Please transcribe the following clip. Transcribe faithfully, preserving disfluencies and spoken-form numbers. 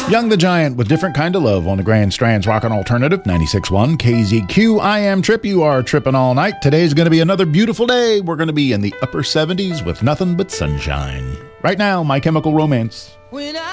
Young the Giant with Different Kind of Love on the Grand Strands Rockin' Alternative, ninety-six point one K Z Q. I am Trip. You are tripping all night. Today's going to be another beautiful day. We're going to be in the upper seventies with nothing but sunshine. Right now, My Chemical Romance. When I